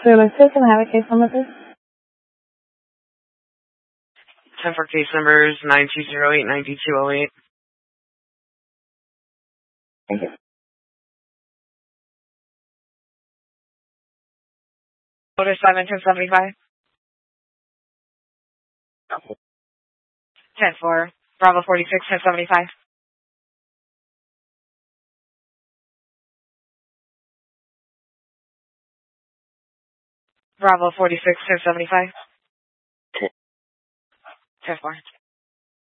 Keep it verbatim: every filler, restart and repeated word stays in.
Zulu six, can I have a case number, please? ten for case numbers nine two zero eight, nine two zero eight. Thank you. Order seven ten seventy-five. ten four. Bravo forty-six, ten seventy-five. Bravo forty-six, ten seventy-five. ten four.